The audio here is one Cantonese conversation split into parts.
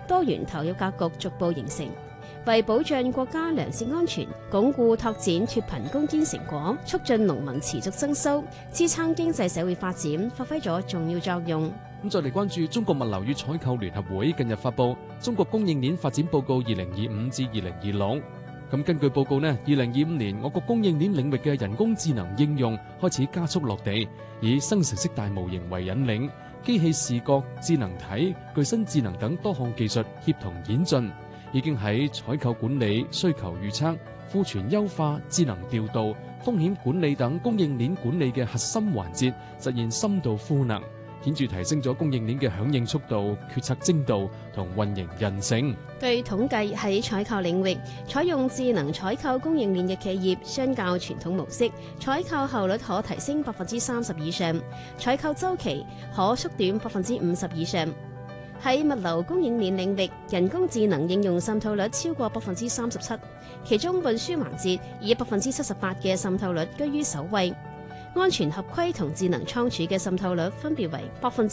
多元投入格局逐步形成，為保障國家糧食安全、鞏固拓展脫貧攻堅成果、促進農民持續增收、支撐經濟社會發展，發揮咗重要作用。 咁再嚟關注中國物流與採購聯合會近日發布《中國供應鏈發展報告2025至2026》。咁根據報告呢，2025年我國供應鏈領域嘅人工智能應用開始加速落地，以生成式大模型為引領，機器視覺、智能體、具身智能等多項技術協同演進，已經喺採購管理、需求預測、庫存優化、智能調度、風險管理等供應鏈管理嘅核心環節實現深度賦能，顯著提升咗供應鏈嘅響應速度、決策精度同運營韌性。 據統計，喺採購領域，採用智能採購供應鏈嘅企業，相較傳統模式，採購效率可提升30%以上，採購週期可縮短50%以上。喺物流供應鏈領域，人工智能應用滲透率超過37%，其中運輸環節以78%嘅滲透率居於首位。安全合規同智能倉儲嘅滲透率分別為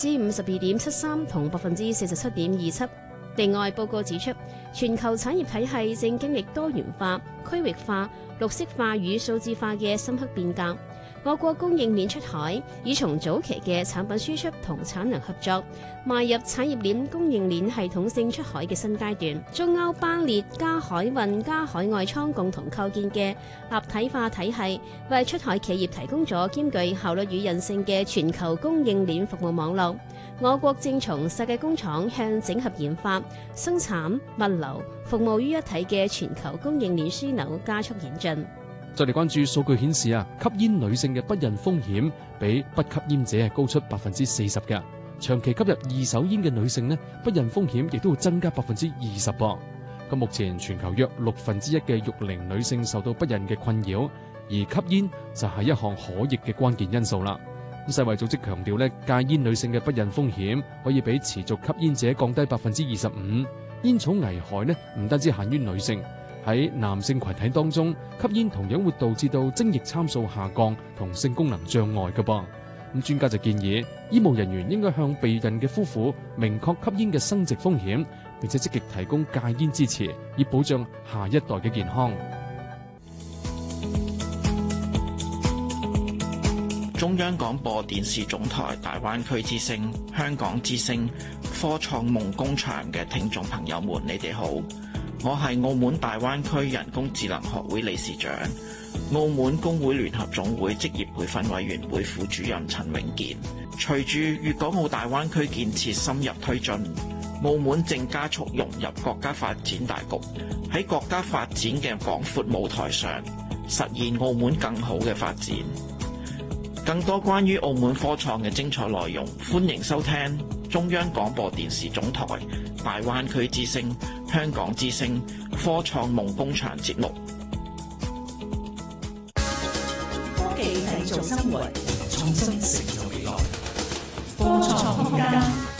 52.73%同47.27%。另外，報告指出，全球產業體系正經歷多元化、區域化、綠色化與數字化嘅深刻變革。我國供應鏈出海已從早期嘅產品輸出同產能合作，邁入產業鏈供應鏈系統性出海嘅新階段。中歐班列加海運加海外倉共同構建嘅立體化體系，為出海企業提供咗兼具效率與韌性嘅全球供應鏈服務網絡。我國正從世界工廠向整合研發、生產、物流、服務於一體嘅全球供應鏈樞紐加速演進。 再嚟關注數據顯示吸煙女性嘅不孕風險比不吸煙者係高出40%嘅。長期吸入二手煙嘅女性呢，不孕風險亦都會增加20%噃。咁目前全球約1/6嘅育齡女性受到不孕嘅困擾，而吸煙就係一項可逆嘅關鍵因素啦。世衛組織強調咧，戒煙女性嘅不孕風險可以比持續吸煙者降低25%。煙草危害呢唔單止限於女性。喺男性群體當中，吸煙同樣會導致到精液參數下降同性功能障礙嘅噃。咁專家就建議，醫務人員應該向避孕嘅夫婦明確吸煙嘅生殖風險，並且積極提供戒煙支持，以保障下一代嘅健康。 中央廣播電視總台大灣區之聲、香港之聲、科創夢工場嘅聽眾朋友們，你哋好。我係澳門大灣區人工智能學會理事長、澳門工會聯合總會職業培訓委員會副主任陳永健。隨住粵港澳大灣區建設深入推進，澳門正加速融入國家發展大局，喺國家發展嘅廣闊舞台上，實現澳門更好嘅發展。更多關於澳門科創嘅精彩內容，歡迎收聽中央廣播電視總台大灣區之聲、香港之聲科創夢工場節目。 科技製造生活，創新成就未來。科創空間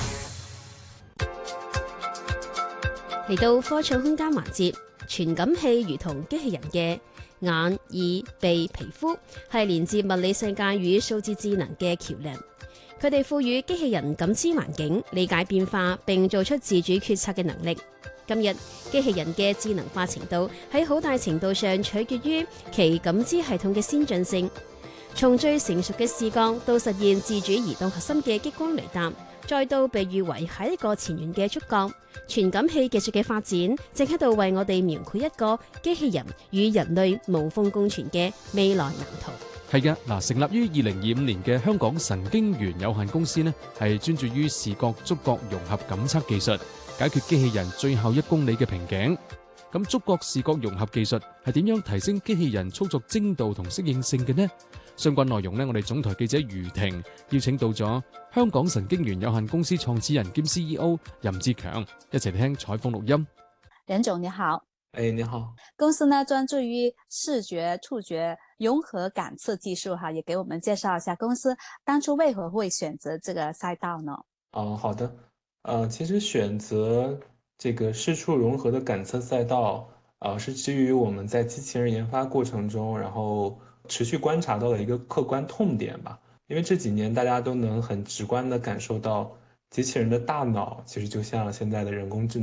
嚟到科創空間環節，傳感器如同機器人嘅眼、耳、鼻、皮膚，係連接物理世界與數字智能嘅橋樑。佢哋賦予機器人感知環境、理解變化並做出自主決策嘅能力。今日機器人嘅智能化程度喺好大程度上取決於其感知系統嘅先進性，從最成熟嘅視覺到實現自主移動核心嘅激光雷達，再到被譽為下一個前沿嘅觸覺，傳感器技術嘅發展正喺度為我哋描繪一個機器人與人類無縫共存嘅未來藍圖。 係嘅，嗱，成立於2025年嘅香港神經元有限公司呢，係專注於視覺觸覺融合感測技術，解決機器人最後1公里嘅瓶頸。咁觸覺視覺融合技術係點樣提升機器人操作精度同適應性嘅呢？相關內容呢，我哋總台記者余婷邀請到咗香港神經元有限公司創始人兼 CEO 任志強，一齊嚟聽採訪錄音。 任總你好。 你好。 公司呢專注於視覺觸覺融合感測技術哈，也給我們介紹一下公司當初為何會選擇這個賽道呢？ 好的。其實選擇這個視觸融合的感測賽道，是基於我們在機器人研發過程中，然後持續觀察到的一個客觀痛點吧。因為這幾年大家都能很直觀地感受到，機器人的大腦其實就像現在的人工智能